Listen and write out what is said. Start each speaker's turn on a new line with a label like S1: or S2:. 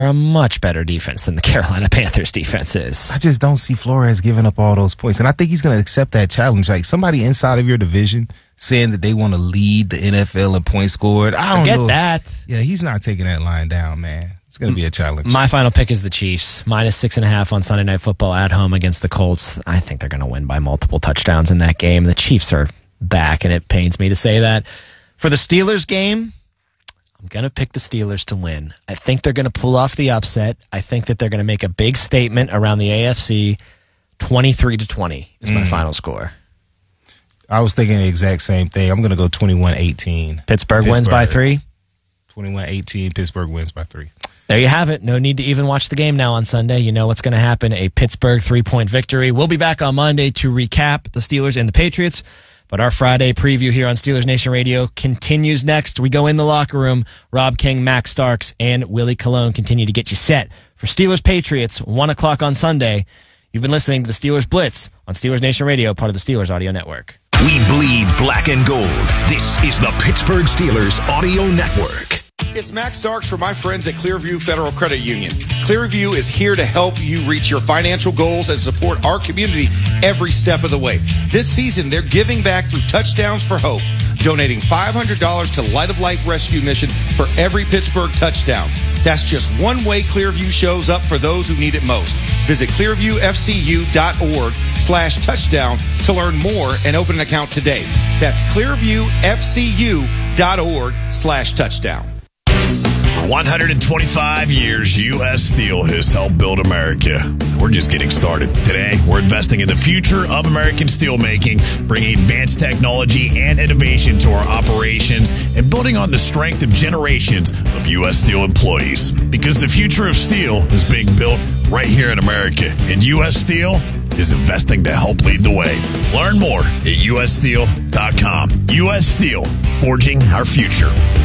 S1: a much better defense than the Carolina Panthers defense is.
S2: I just don't see Flores giving up all those points. And I think he's going to accept that challenge. Like somebody inside of your division saying that they want to lead the NFL in points scored. I don't know.
S1: Get that.
S2: Yeah, he's not taking that line down, man. It's going to be a challenge.
S1: My final pick is the Chiefs. -6.5 on Sunday Night Football at home against the Colts. I think they're going to win by multiple touchdowns in that game. The Chiefs are back, and it pains me to say that. For the Steelers game, I'm going to pick the Steelers to win. I think they're going to pull off the upset. I think that they're going to make a big statement around the AFC. 23-20 is my final score.
S2: I was thinking the exact same thing. I'm going to go 21-18.
S1: Pittsburgh wins by 3?
S2: 21-18. Pittsburgh wins by 3.
S1: There you have it. No need to even watch the game now on Sunday. You know what's going to happen. A Pittsburgh 3-point victory. We'll be back on Monday to recap the Steelers and the Patriots. But our Friday preview here on Steelers Nation Radio continues next. We go in the locker room. Rob King, Max Starks, and Willie Colon continue to get you set for Steelers Patriots, 1 o'clock on Sunday. You've been listening to the Steelers Blitz on Steelers Nation Radio, part of the Steelers Audio Network.
S3: We bleed black and gold. This is the Pittsburgh Steelers Audio Network.
S4: It's Max Starks for my friends at Clearview Federal Credit Union. Clearview is here to help you reach your financial goals and support our community every step of the way. This season, they're giving back through Touchdowns for Hope, donating $500 to Light of Life Rescue Mission for every Pittsburgh touchdown. That's just one way Clearview shows up for those who need it most. Visit clearviewfcu.org/touchdown to learn more and open an account today. That's clearviewfcu.org/touchdown.
S5: For 125 years, U.S. Steel has helped build America. We're just getting started. Today, we're investing in the future of American steelmaking, bringing advanced technology and innovation to our operations, and building on the strength of generations of U.S. Steel employees. Because the future of steel is being built right here in America, and U.S. Steel is investing to help lead the way. Learn more at ussteel.com. U.S. Steel, forging our future.